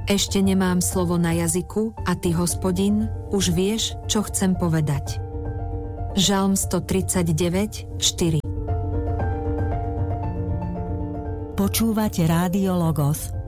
Ešte nemám slovo na jazyku a ty, Hospodin, už vieš, čo chcem povedať. Žalm 139, 4. Počúvate Rádio Logos.